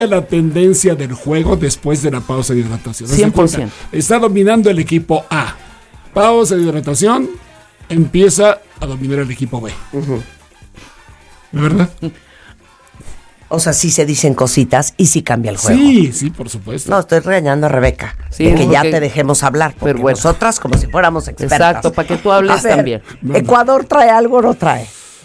la tendencia del juego después de la pausa de hidratación. 100%. Está dominando el equipo A. Pausa de hidratación, empieza a dominar el equipo B. ¿De verdad? O sea, sí se dicen cositas y sí cambia el juego. Sí, por supuesto. No, estoy regañando a Rebeca. Sí, de que ya te dejemos hablar. Porque pero bueno. nosotras como si fuéramos expertas. Exacto, para que tú hables también. ¿Ecuador trae algo o no trae?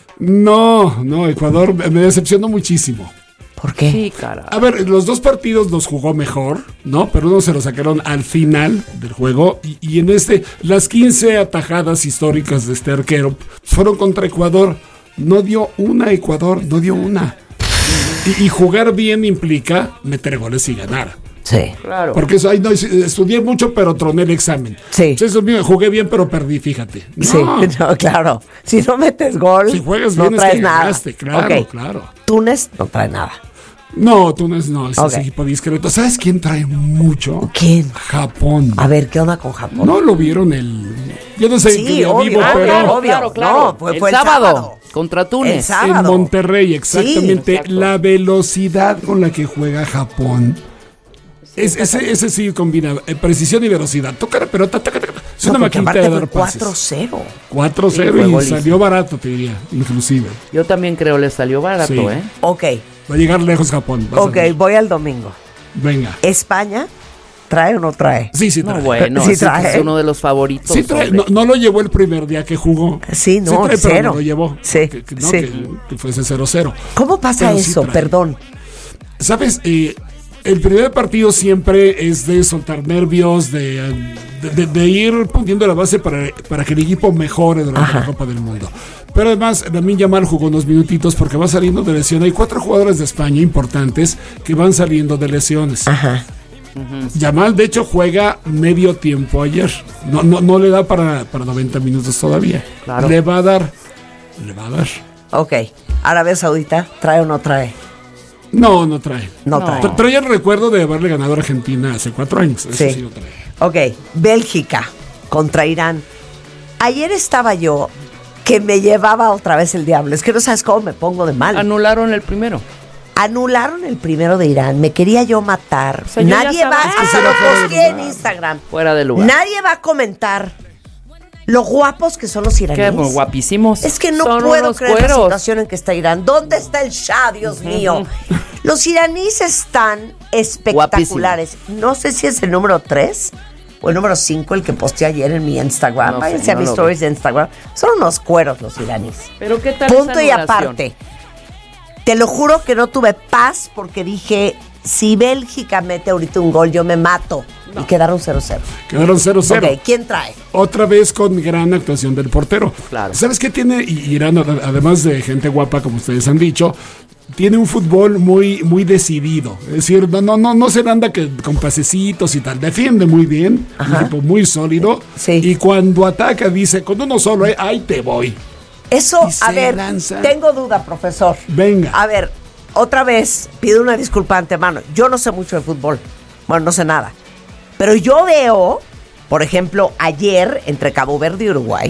No, Ecuador me decepcionó muchísimo. ¿Por qué? Sí, cara. A ver, los dos partidos los jugó mejor, ¿no? Pero uno se lo sacaron al final del juego. Y en las 15 atajadas históricas de este arquero fueron contra Ecuador. No dio una Ecuador, no dio una. Y jugar bien implica meter goles y ganar. Sí. Claro. Porque eso, estudié mucho, pero troné el examen. Sí. Eso mismo, jugué bien, pero perdí, fíjate. No. Sí, no, claro. Si no metes gol, Si juegas no bien, es traes que nada. ganaste, claro, Ok. claro. Túnez no trae nada. No, Túnez no, es Ok. equipo discreto. ¿Sabes quién trae mucho? ¿Quién? Japón. A ver, ¿qué onda con Japón? ¿No lo vieron yo no sé en qué Sí, día obvio, vivo, pero obvio. Claro. No, el fue el sábado. sábado. Contra El Túnez. sábado. en Monterrey, exactamente. Sí, exacto. La velocidad con la que juega Japón. Ese sí combina precisión y velocidad. Toca la pelota, es una No, porque maquinita aparte de fue dar pases. 4-0. 4-0 Sí, fue y golísimo. salió barato, te diría, inclusive. Yo también creo le salió barato, Sí. ¿eh? Ok, Va a llegar lejos Japón. vas a ok, ver. voy al domingo. Venga. ¿España trae o no trae? Sí, No, trae. bueno, Sí ese trae. es uno de los favoritos. Sí trae. hombre. No lo llevó el primer día que jugó. Sí, no, trae, pero cero. no lo llevó. Sí, No, sí. que fuese 0-0. ¿Cómo pasa Pero sí eso? trae. Perdón. ¿Sabes? El primer partido siempre es de soltar nervios, de ir poniendo la base para que el equipo mejore durante la Copa del Mundo. Pero además, Lamine Yamal jugó unos minutitos porque va saliendo de lesión. Hay 4 jugadores de España importantes que van saliendo de lesiones. Ajá. Yamal, de hecho, juega medio tiempo ayer. No le da para 90 minutos todavía. Claro. Le va a dar. Ok. Arabia Saudita, ¿trae o no trae? No trae. No No. trae. Trae el recuerdo de haberle ganado a Argentina hace 4 años. Eso Sí. sí lo trae. Ok, Bélgica contra Irán. Ayer estaba yo que me llevaba otra vez el diablo. Es que no sabes cómo me pongo de mal. Anularon el primero. Anularon el primero de Irán. Me quería yo matar. sea, yo Nadie ya va, estaba- es que se lo posteé en Instagram. Fuera de lugar. Nadie va a comentar lo guapos que son los Qué iraníes. guapísimos. Es que no Son puedo unos creer la cueros. situación en que está Irán. ¿Dónde está el Shah, Dios mío? Los iraníes están espectaculares. No sé si es el número 3 o el número 5 el que posteé ayer en mi Instagram. No sé, Váyanse a no mis lo stories de Instagram. Son unos cueros los iraníes. Pero qué tal Punto esa y anulación? aparte. Te lo juro que no tuve paz porque dije, si Bélgica mete ahorita un gol, yo me mato. Y quedaron 0-0. Quedaron 0-0. Ok, ¿quién trae? Otra vez con gran actuación del portero. Claro. ¿Sabes qué tiene Irán? Además de gente guapa, como ustedes han dicho, tiene un fútbol muy, muy decidido. Es decir, no se anda con pasecitos y tal. Defiende muy bien, un equipo muy sólido. Sí. Y cuando ataca, dice, con uno solo, ahí te voy. Eso, Y se a ver, lanza. tengo duda, profesor. Venga. A ver, otra vez, pido una disculpa antemano. Yo no sé mucho de fútbol. Bueno, no sé nada. Pero yo veo, por ejemplo, ayer, entre Cabo Verde y Uruguay,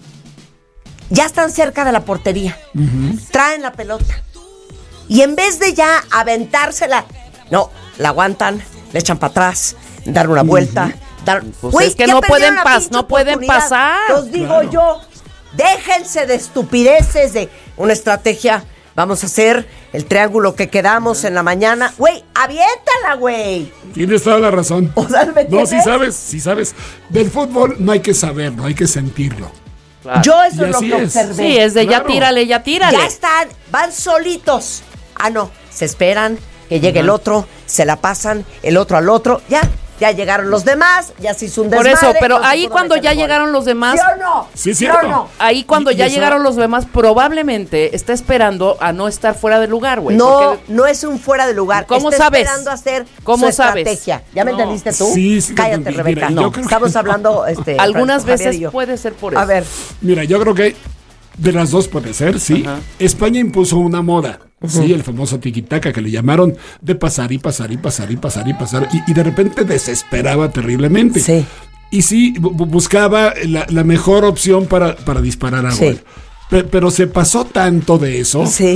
ya están cerca de la portería. Traen la pelota. Y en vez de ya aventársela, no, la aguantan, le echan para atrás, dar una vuelta. Pues Güey, es que ya no perdieron pueden la pinche no pueden oportunidad. pasar. Los digo Claro. yo, déjense de estupideces, de una estrategia. Vamos a hacer el triángulo que quedamos en la mañana. Güey, aviéntala, güey. Tienes toda la razón. O sea, ¿me no, entiendes? sí sabes. Del fútbol no hay que saberlo, hay que sentirlo. Claro. Yo eso Y es lo así que es. observé. Sí, es de Claro. ya tírale, ya tírale. Ya están, van solitos. Ah, no, se esperan que llegue el otro, se la pasan el otro al otro. Ya llegaron los demás, ya se hizo un Por desmadre. eso, pero no se ahí pudo cuando meter ya gol. llegaron los demás, ¿Sí o no? Sí, ¿Sí cierto. o no? ahí cuando Y ya eso- llegaron los demás, probablemente está esperando a no estar fuera de lugar, güey. No, porque- no es un fuera de lugar. ¿Cómo Está sabes? esperando hacer ¿Cómo su sabes? estrategia. ¿Ya me No. entendiste tú? Sí, te Cállate, entendí. Rebeca. Mira, No, yo creo estamos que- hablando algunas Francisco Javier veces y yo. puede ser por eso. A ver, Mira, yo creo que de las dos puede ser, sí. Ajá. España impuso una moda, sí, el famoso tiki-taka que le llamaron de pasar y pasar y pasar y pasar y pasar y de repente desesperaba terriblemente. Sí. Y sí, buscaba la mejor opción para disparar a Sí. gol. Pero se pasó tanto de eso sí.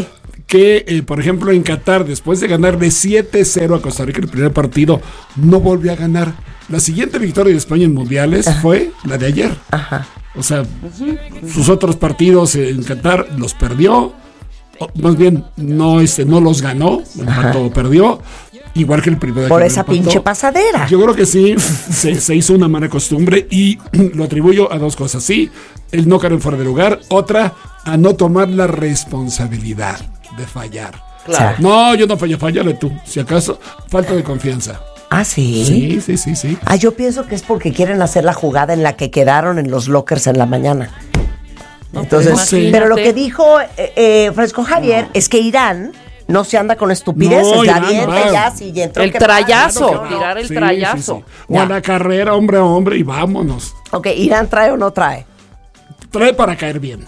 que, por ejemplo, en Qatar, después de ganarle 7-0 a Costa Rica el primer partido, no volvió a ganar. La siguiente victoria de España en mundiales fue la de ayer. Ajá. O sea, sus otros partidos en Qatar los perdió. Más bien, no los ganó, empató o perdió. Igual que el primero. Por esa pinche pasadera. Yo creo que sí, se hizo una mala costumbre y lo atribuyo a dos cosas. Sí, el no caer fuera de lugar. Otra, a no tomar la responsabilidad de fallar. Claro. No, yo no fallo, fállale tú. Si acaso, falta de confianza. ¿Ah, sí? Sí. Ah, yo pienso que es porque quieren hacer la jugada en la que quedaron en los lockers en la mañana. Entonces, sí. Pero lo que dijo Fresco Javier es que Irán no se anda con estupideces. No, ya Irán, viene, va. ya, si ya entró. El ¿qué trayazo, pasa? tirar el Sí, trayazo. sí. O a la carrera, hombre a hombre, y vámonos. Ok, ¿Irán trae o no trae? Trae para caer bien.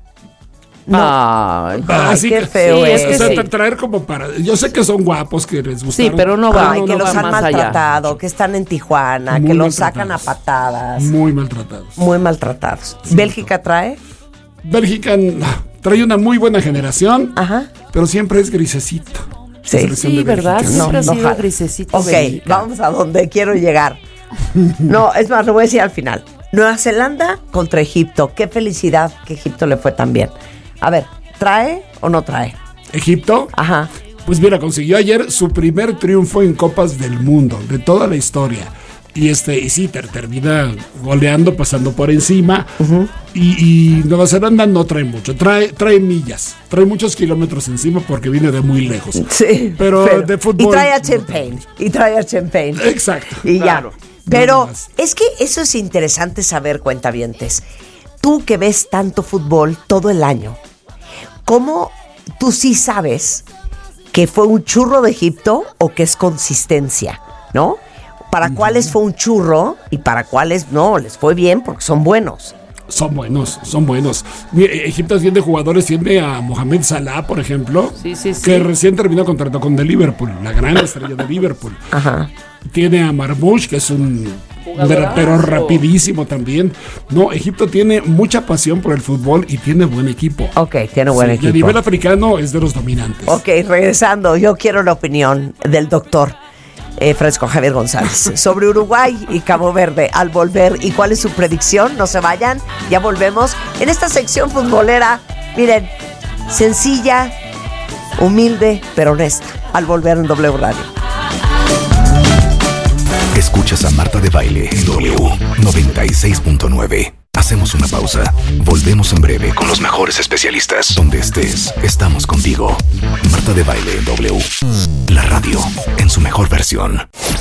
Ay, Así qué que- feo sí, es. es que O sea, sí. traer como para... Yo sé que son guapos, que les gusta. Sí, pero no va. Ay, que no los va han más allá. maltratado, que están en Tijuana, Muy que los sacan a maltratados. patadas. Muy maltratados. Muy maltratados. ¿Bélgica trae? Bélgica trae una muy buena generación, Ajá. pero siempre es grisecito. Sí. La selección Sí, de Bélgica. ¿verdad? Siempre ha sido jala. grisecito. Ok, Bélgica. vamos a donde quiero llegar. No, es más, lo voy a decir al final. Nueva Zelanda contra Egipto. Qué felicidad que Egipto le fue tan bien. A ver, ¿trae o no trae? Egipto, Ajá. pues mira, consiguió ayer su primer triunfo en Copas del Mundo, de toda la historia. Y sí, termina goleando, pasando por encima. Y Nueva Zelanda no trae mucho, trae millas, trae muchos kilómetros encima porque viene de muy lejos. Sí. Pero de fútbol Y trae a no Champagne. Y trae a Champagne. Exacto. Y Claro. ya. Pero Nada más. es que eso es interesante saber, cuentavientes. Tú que ves tanto fútbol todo el año, ¿cómo tú sí sabes que fue un churro de Egipto o que es consistencia? ¿No? Para cuáles fue un churro y para cuáles no, les fue bien porque son buenos. Son buenos. Mira, Egipto tiene jugadores, tiene a Mohamed Salah, por ejemplo, Sí. que recién terminó contrato con el Liverpool, la gran estrella de Liverpool. Ajá. Tiene a Marmoush, que es un Jugadorazo. delantero rapidísimo también. No, Egipto tiene mucha pasión por el fútbol y tiene buen equipo. Ok, tiene buen Sí, y a equipo. nivel africano es de los dominantes. Ok, regresando, yo quiero la opinión del doctor Fresco Javier González sobre Uruguay y Cabo Verde al volver. ¿Y cuál es su predicción? No se vayan, ya volvemos en esta sección futbolera. Miren, sencilla, humilde, pero honesta. Al volver en W Radio. Escuchas a Marta de Baile en W 96.9. Hacemos una pausa. Volvemos en breve con los mejores especialistas. Donde estés, estamos contigo. Marta de Baile en W. La radio en su mejor versión.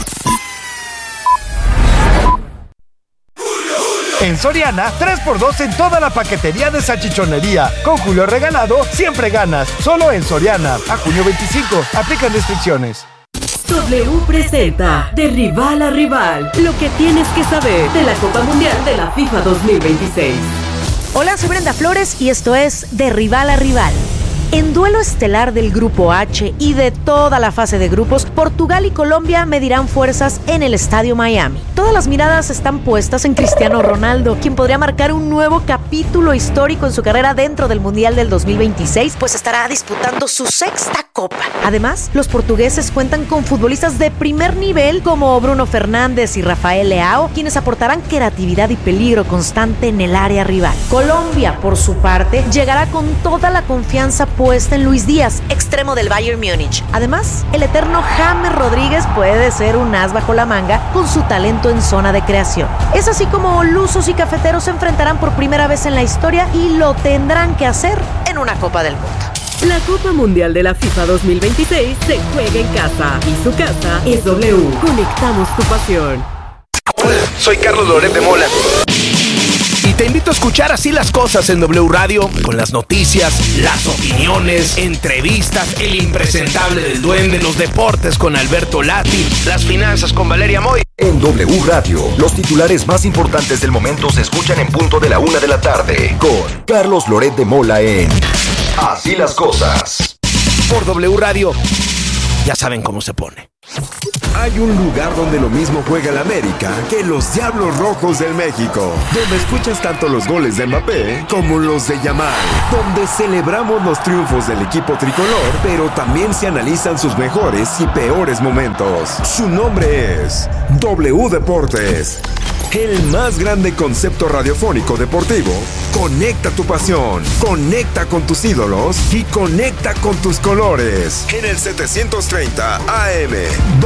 En Soriana, 3x2 en toda la paquetería de salchichonería. Con Julio Regalado, siempre ganas. Solo en Soriana. A junio 25. Aplican restricciones. W presenta De Rival a Rival, lo que tienes que saber de la Copa Mundial de la FIFA 2026. Hola, soy Brenda Flores y esto es De Rival a Rival. En duelo estelar del Grupo H y de toda la fase de grupos, Portugal y Colombia medirán fuerzas en el Estadio Miami. Todas las miradas están puestas en Cristiano Ronaldo, quien podría marcar un nuevo capítulo histórico en su carrera dentro del Mundial del 2026, pues estará disputando su sexta Copa. Además, los portugueses cuentan con futbolistas de primer nivel como Bruno Fernández y Rafael Leao, quienes aportarán creatividad y peligro constante en el área rival. Colombia, por su parte, llegará con toda la confianza puesta en Luis Díaz, extremo del Bayern Múnich. Además, el eterno James Rodríguez puede ser un as bajo la manga con su talento en zona de creación. Es así como lusos y cafeteros se enfrentarán por primera vez en la historia y lo tendrán que hacer en una Copa del Mundo. La Copa Mundial de la FIFA 2026 se juega en casa y su casa es W. Conectamos tu pasión. Hola, soy Carlos Loret de Mola. Y te invito a escuchar Así las Cosas en W Radio, con las noticias, las opiniones, entrevistas, el impresentable del duende, los deportes con Alberto Lati, las finanzas con Valeria Moy. En W Radio, los titulares más importantes del momento se escuchan en punto de la 1 de la tarde. Con Carlos Loret de Mola en Así las Cosas. Por W Radio, ya saben cómo se pone. Hay un lugar donde lo mismo juega el América que los Diablos Rojos del México, donde escuchas tanto los goles de Mbappé como los de Yamal, donde celebramos los triunfos del equipo tricolor, pero también se analizan sus mejores y peores momentos. Su nombre es W Deportes, el más grande concepto radiofónico deportivo. Conecta tu pasión, conecta con tus ídolos y conecta con tus colores. En el 730 AM,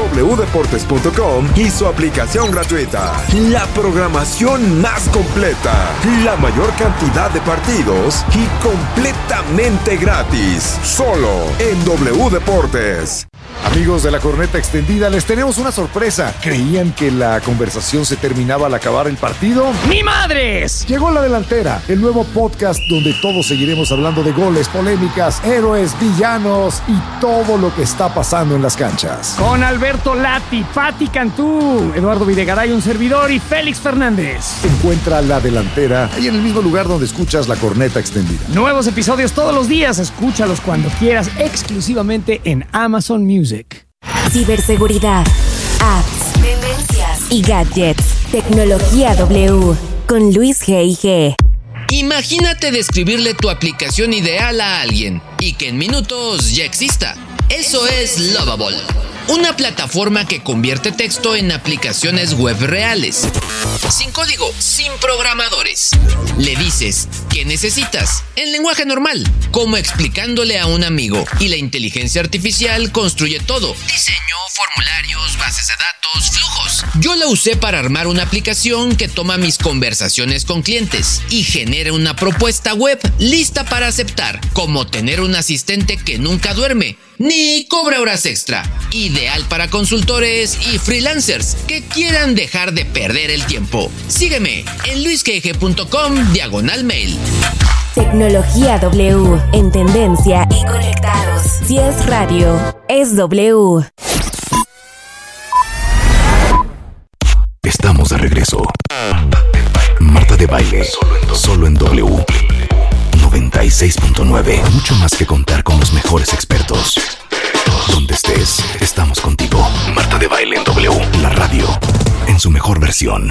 wdeportes.com y su aplicación gratuita. La programación más completa, la mayor cantidad de partidos y completamente gratis. Solo en W Deportes. Amigos de la Corneta Extendida, les tenemos una sorpresa. ¿Creían que la conversación se terminaba al acabar el partido? ¡Ni madres! Llegó La Delantera, el nuevo podcast donde todos seguiremos hablando de goles, polémicas, héroes, villanos y todo lo que está pasando en las canchas. Con Alberto Lati, Pati Cantú, Eduardo Videgaray, un servidor, y Félix Fernández. Encuentra La Delantera ahí en el mismo lugar donde escuchas La Corneta Extendida. Nuevos episodios todos los días. Escúchalos cuando quieras, exclusivamente en Amazon Music. Ciberseguridad, apps, tendencias y gadgets. Tecnología W con Luis G&G. Imagínate describirle tu aplicación ideal a alguien y que en minutos ya exista. Eso es Lovable, una plataforma que convierte texto en aplicaciones web reales. Sin código, sin programadores. Le dices ¿qué necesitas? En lenguaje normal, como explicándole a un amigo, y la inteligencia artificial construye todo: diseño, formularios, bases de datos, flujos. Yo la usé para armar una aplicación que toma mis conversaciones con clientes y genera una propuesta web lista para aceptar, como tener un asistente que nunca duerme ni cobra horas extra. Ideal para consultores y freelancers que quieran dejar de perder el tiempo. Sígueme en luisgg.com/mail. Tecnología W, en tendencia y conectados. Si es radio, es W. Estamos de regreso. Marta de Baile, solo en W 96.9. Mucho más que contar con los mejores expertos. Donde estés, estamos contigo. Marta de Baile en W, la radio, en su mejor versión.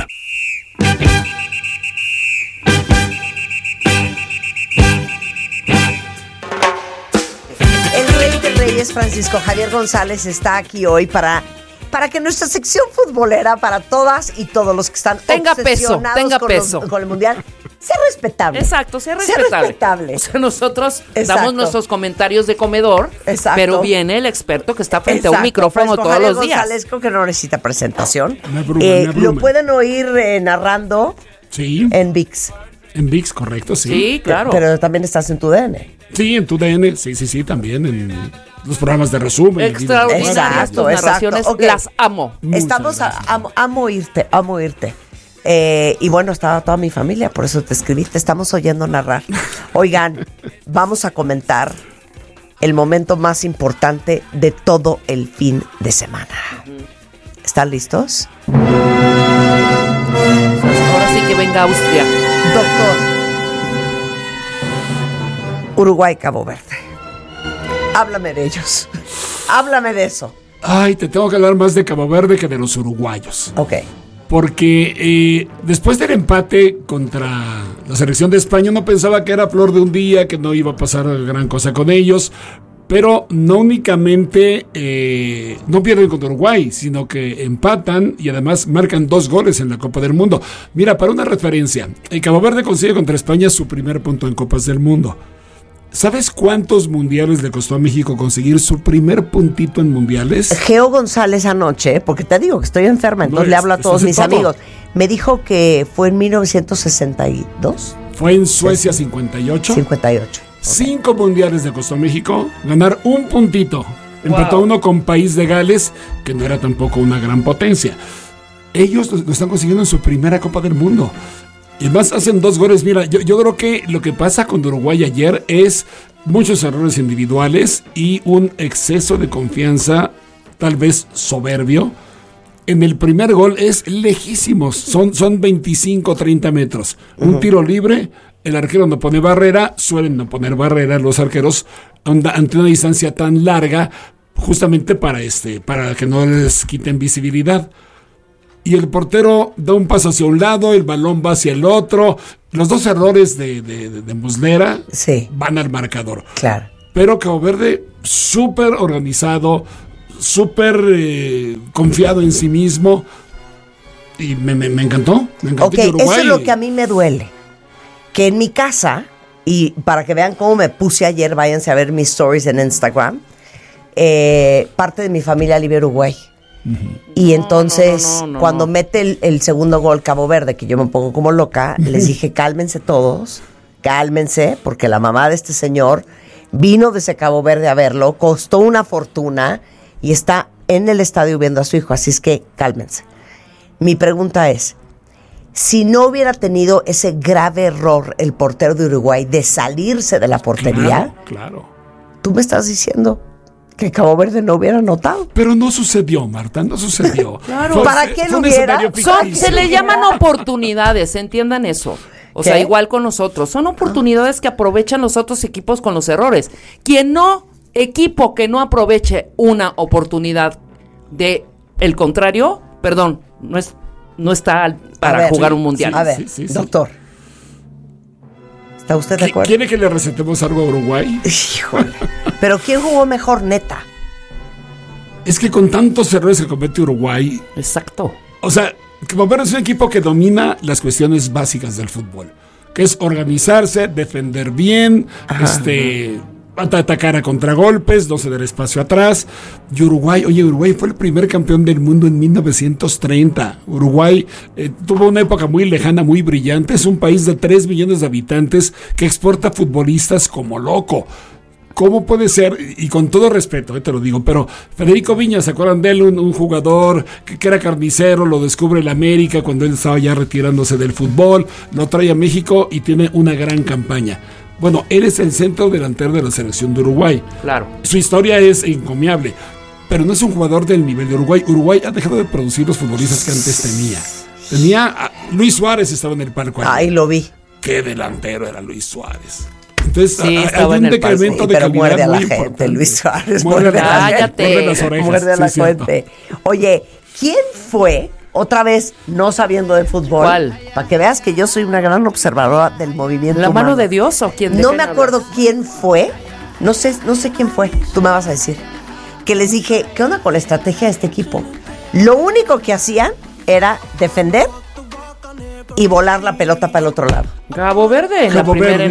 El rey de reyes, Francisco Javier González, está aquí hoy para que nuestra sección futbolera, para todas y todos los que están obsesionados con el Mundial, sea respetable. Exacto, sea respetable. O sea, nosotros damos nuestros comentarios de comedor, pero viene el experto que está frente a un micrófono Francisco todos Javier los días. González, creo que no necesita presentación. Me abruma. Lo pueden oír narrando en ViX. En ViX, correcto, sí. Sí, claro. Pero también estás en tu DN. Sí, en tu DN, sí, también en los programas de resumen. Extraordinarias tus narraciones, okay. Las amo. Estamos amo oírte. Y bueno, estaba toda mi familia, por eso te escribí, te estamos oyendo narrar. Oigan, vamos a comentar el momento más importante de todo el fin de semana. ¿Están listos? Ahora sí que venga Austria. Doctor, Uruguay, Cabo Verde. Háblame de ellos. Háblame de eso. Ay, te tengo que hablar más de Cabo Verde que de los uruguayos. Ok. Porque después del empate contra la selección de España, uno pensaba que era flor de un día, que no iba a pasar gran cosa con ellos. Pero no únicamente no pierden contra Uruguay, sino que empatan y además marcan 2 goles en la Copa del Mundo. Mira, para una referencia, Cabo Verde consigue contra España su primer punto en Copas del Mundo. ¿Sabes cuántos mundiales le costó a México conseguir su primer puntito en mundiales? Geo González anoche, porque te digo que estoy enferma, entonces le hablo a todos mis amigos. Me dijo que fue en 1962. Fue en Suecia 58. 58. 5 mundiales le costó a México ganar un puntito. Empató uno con País de Gales, que no era tampoco una gran potencia. Ellos lo están consiguiendo en su primera Copa del Mundo. Y además hacen 2 goles. Mira, yo creo que lo que pasa con Uruguay ayer es muchos errores individuales y un exceso de confianza, tal vez soberbio. En el primer gol es lejísimos, son 25-30 metros. Un tiro libre, el arquero no pone barrera, suelen no poner barrera los arqueros ante una distancia tan larga, justamente para que no les quiten visibilidad. Y el portero da un paso hacia un lado, el balón va hacia el otro. Los dos errores de Muslera van al marcador. Claro. Pero Cabo Verde, súper organizado, súper confiado en sí mismo. Y me encantó. Me encantó. Ok, eso es lo que a mí me duele. Que en mi casa, y para que vean cómo me puse ayer, váyanse a ver mis stories en Instagram, parte de mi familia vive en Uruguay. Y entonces, cuando mete el segundo gol Cabo Verde, que yo me pongo como loca, les dije, cálmense todos, cálmense, porque la mamá de este señor vino desde Cabo Verde a verlo, costó una fortuna y está en el estadio viendo a su hijo, así es que cálmense. Mi pregunta es, si no hubiera tenido ese grave error el portero de Uruguay de salirse de la portería, claro. ¿Tú me estás diciendo que Cabo Verde no hubiera anotado? Pero no sucedió, Marta, no sucedió. Claro. ¿Para qué lo hubiera? Se le llaman oportunidades, entiendan eso. O sea, igual con nosotros. Son oportunidades que aprovechan los otros equipos con los errores. Equipo que no aproveche una oportunidad de el contrario, perdón, no está para jugar un mundial. A ver, doctor. ¿Está usted de acuerdo? ¿Quiere que le recetemos algo a Uruguay? Híjole. Pero ¿quién jugó mejor, neta? Es que con tantos errores que comete Uruguay... Exacto. O sea, Cabo Verde es un equipo que domina las cuestiones básicas del fútbol, que es organizarse, defender bien, atacar a contragolpes, no ceder espacio atrás. Y Uruguay fue el primer campeón del mundo en 1930. Uruguay tuvo una época muy lejana, muy brillante. Es un país de 3 millones de habitantes que exporta futbolistas como loco. ¿Cómo puede ser? Y con todo respeto, te lo digo, pero Federico Viñas, ¿se acuerdan de él? Un jugador que era carnicero, lo descubre el América cuando él estaba ya retirándose del fútbol, lo trae a México y tiene una gran campaña. Bueno, él es el centro delantero de la selección de Uruguay. Claro. Su historia es encomiable, pero no es un jugador del nivel de Uruguay. Uruguay ha dejado de producir los futbolistas que antes tenía. Luis Suárez estaba en el palco. Ahí lo vi. Qué delantero era Luis Suárez. Entonces, sí, hay un decremento de pero calidad muerde a la muy gente, importante. Luis Suárez. Muerde las orejas. Muerde a la gente. Oye, ¿quién fue? Otra vez, no sabiendo de fútbol. ¿Cuál? Para que veas que yo soy una gran observadora del movimiento ¿La humano. mano de Dios o quién? No me acuerdo quién fue. No sé quién fue. Tú me vas a decir. Que les dije, ¿qué onda con la estrategia de este equipo? Lo único que hacían era defender y volar la pelota para el otro lado. Cabo Verde, su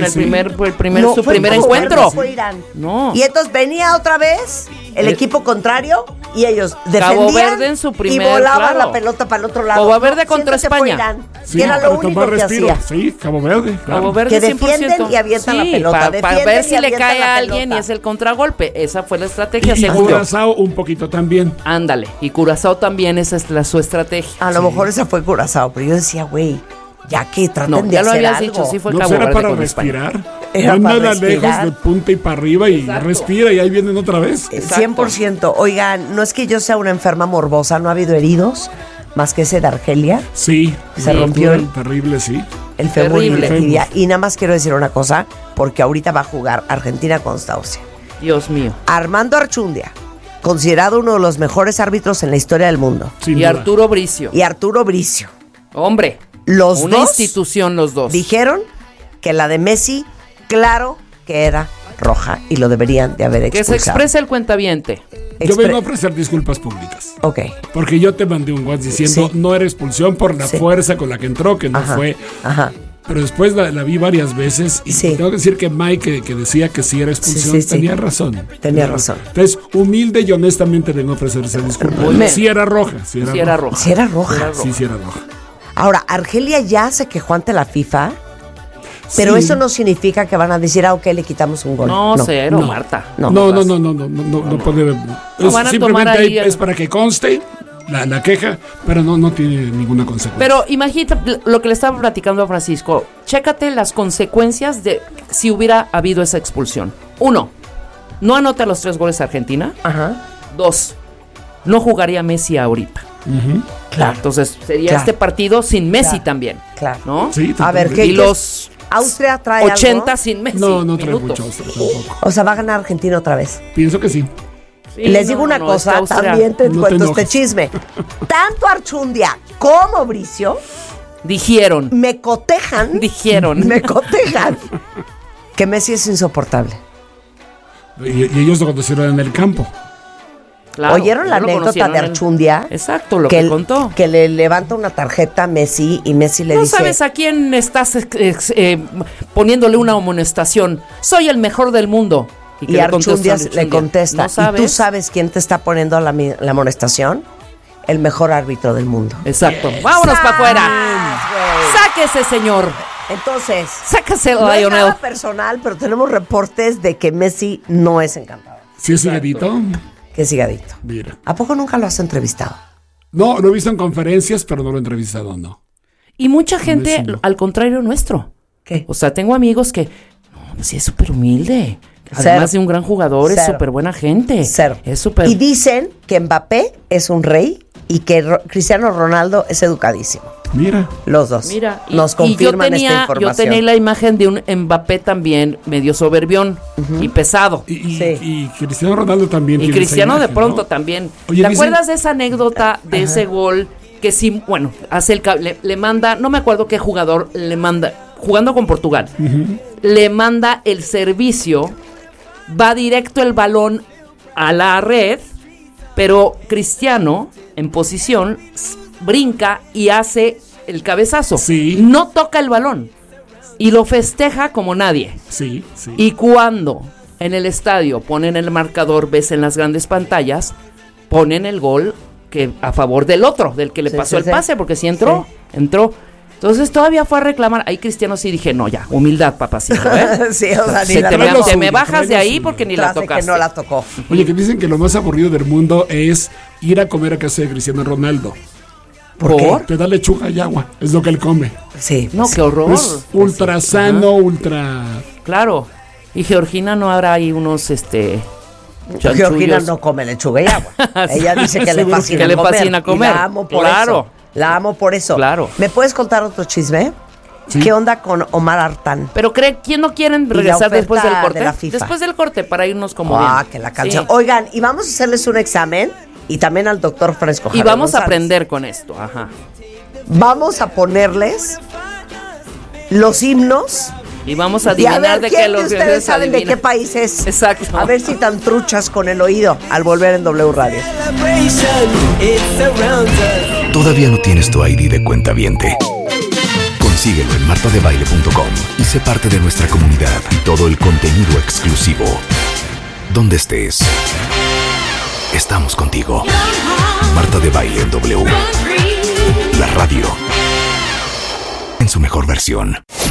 primer encuentro. Fue Irán. No. Y entonces venía otra vez el equipo contrario y ellos defendían Cabo Verde en su primer, y volaban la pelota para el otro lado. Cabo Verde contra España. Sí, era lo único que hacía. Sí, Cabo Verde. Claro. Cabo Verde que defienden 100%. Y avientan la pelota. Para ver si le cae a alguien y es el contragolpe. Esa fue la estrategia. Y Curazao un poquito también. Ándale. Y Curazao también, esa es su estrategia. A lo mejor esa fue Curazao, pero yo decía, güey, ya que traten de hacer algo. Dicho, sí fue no Cabo era Verde para con respirar. Era Mándala lejos de punta y para arriba y respira y ahí vienen otra vez. 100%. Oigan, no es que yo sea una enferma morbosa, no ha habido heridos más que ese de Argelia. Sí. Se rompió terrible, sí. El fémur y la tibia. Y nada más quiero decir una cosa, porque ahorita va a jugar Argentina con Austria. Dios mío. Armando Archundia, considerado uno de los mejores árbitros en la historia del mundo. Y Arturo Bricio. Hombre. Una institución los dos. Dijeron que la de Messi, claro que era roja y lo deberían de haber expulsado. Que se exprese el cuentaviente. Yo vengo a ofrecer disculpas públicas. Ok. Porque yo te mandé un WhatsApp diciendo no era expulsión por la fuerza con la que entró, que no fue. Ajá. Pero después la vi varias veces y tengo que decir que Mike, que decía que sí era expulsión, tenía razón. Tenía razón. Entonces, humilde y honestamente vengo a ofrecer esa disculpa. Sí era roja. Sí era roja. Sí era roja. Ahora, Argelia ya se quejó ante la FIFA, pero eso no significa que van a decir, ok, le quitamos un gol. No, Marta. No puede. Simplemente ahí es para que conste la queja, pero no tiene ninguna consecuencia. Pero imagínate lo que le estaba platicando a Francisco. Chécate las consecuencias de si hubiera habido esa expulsión. 1, no anota los 3 goles a Argentina. 2, no jugaría Messi ahorita. Claro. Entonces sería este partido sin Messi también. Claro. ¿No? Sí, a ver, ¿qué? Y los Austria trae 80 algo? sin Messi. No trae mucho Austria tampoco. O sea, ¿va a ganar Argentina otra vez? Pienso que sí. Sí, Les digo una cosa, también te cuento este chisme. Tanto Archundia como Bricio dijeron me cotejan que Messi es insoportable. Y ellos lo conocieron en el campo. Claro, ¿oyeron la anécdota de Archundia? Exacto, lo que contó. Que le levanta una tarjeta a Messi y Messi le dice... No sabes a quién estás poniéndole una amonestación. Soy el mejor del mundo. Y Archundia le contesta, ¿y tú sabes quién te está poniendo la amonestación? El mejor árbitro del mundo. Exacto. Vámonos para afuera. Sáquese, señor. Entonces, sáquese, no Lionel. es nada personal, pero tenemos reportes de que Messi no es encantador. ¿Sí es higadito? Que es higadito. Mira. ¿A poco nunca lo has entrevistado? No, lo he visto en conferencias, pero no lo he entrevistado, no. Y mucha gente, no. Al contrario nuestro. ¿Qué? O sea, tengo amigos que, no, pues sí, es súper humilde. Además de un gran jugador, es súper buena gente. Es súper... Y dicen que Mbappé es un rey y que Cristiano Ronaldo es educadísimo. Mira. Los dos. Mira, nos confirman esta información. Yo tenía la imagen de un Mbappé también medio soberbión y pesado. Y Cristiano Ronaldo también. Y Cristiano imagen, de pronto, ¿no? También. Oye, ¿te acuerdas de esa anécdota de ese gol que sí, bueno, hace le manda, no me acuerdo qué jugador le manda, jugando con Portugal, le manda el servicio, va directo el balón a la red, pero Cristiano en posición brinca y hace el cabezazo. Sí. No toca el balón y lo festeja como nadie. Sí. Y cuando en el estadio ponen el marcador, ves en las grandes pantallas, ponen el gol que a favor del otro, del que le pasó el pase, porque sí entró. Entonces todavía fue a reclamar. Ahí Cristiano sí dije, no, ya, humildad, papacito, ¿eh? Sí, o sea, te me bajas de ahí porque ni la tocaste. Que no la tocó. Oye, que dicen que lo más aburrido del mundo es ir a comer a casa de Cristiano Ronaldo. ¿Por qué? Te da lechuga y agua, es lo que él come. Sí. No, qué horror. Es ultra sano, ultra... Claro. Y Georgina no habrá ahí unos, Georgina no come lechuga y agua. Ella dice que le fascina comer. Y la amo por eso. La amo por eso. Claro. ¿Me puedes contar otro chisme? Sí. ¿Qué onda con Omar Artán? Pero ¿quién no quieren regresar después del corte? Después del corte, para irnos como bien. Que la canción. Sí. Oigan, y vamos a hacerles un examen y también al doctor Fresco. Y vamos a aprender con esto. Ajá. Vamos a ponerles los himnos. Y vamos a adivinar de qué los ustedes saben de qué país es. Exacto. A ver si tan truchas con el oído al volver en W Radio. ¿Todavía no tienes tu ID de cuentaviente? Consíguelo en martadebaile.com y sé parte de nuestra comunidad y todo el contenido exclusivo. Donde estés, estamos contigo. Marta de Baile en W. La radio en su mejor versión.